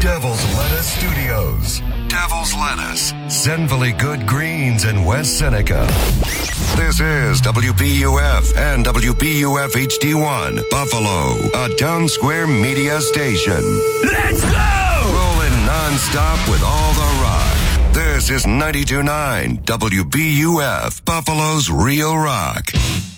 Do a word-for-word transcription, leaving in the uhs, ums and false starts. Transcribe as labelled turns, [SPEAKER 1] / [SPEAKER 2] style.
[SPEAKER 1] Devil's Lettuce Studios. Devil's Lettuce, sinfully good greens in West Seneca. This is W P U F and W P U F H D one, Buffalo, a Town Square media station.
[SPEAKER 2] Let's go!
[SPEAKER 1] Rolling non-stop with all the rock. This is ninety-two point nine W P U F, Buffalo's Real Rock.